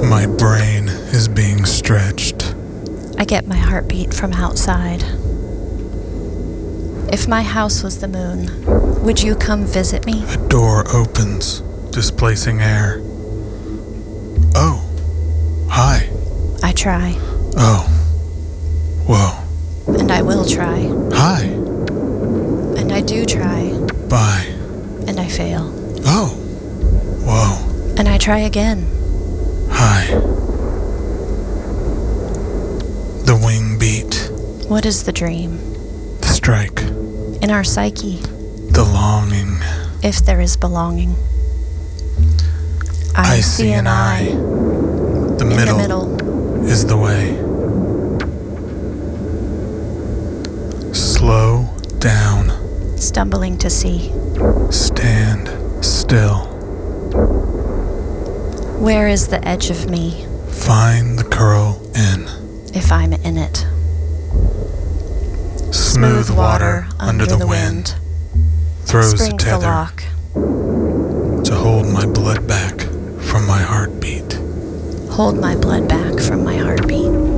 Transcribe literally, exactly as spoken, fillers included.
My brain is being stretched. I get my heartbeat from outside. If my house was the moon, would you come visit me? A door opens, displacing air. Oh, hi. I try. Oh, whoa. And I will try. Hi. And I do try. Bye. And I fail. Oh, whoa. And I try again. Hi. The wing beat. What is the dream? The strike. In our psyche, The longing. if there is belonging. I, I see an eye. The in middle, the middle. is the way. Slow down. Stumbling to see. Stand still. Where is the edge of me, Find the curl in. if I'm in it? Smooth water under the wind throws a Springs the tether lock. to hold my blood back from my heartbeat. Hold my blood back from my heartbeat.